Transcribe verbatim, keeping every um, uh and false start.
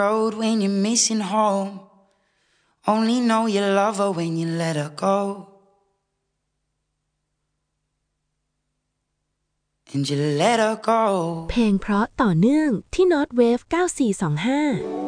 road when you're missing home. Only know you love her when you let her go. And you let her go. เพลงเพราะต่อเนื่องที่ North Wave เก้าสี่สองห้า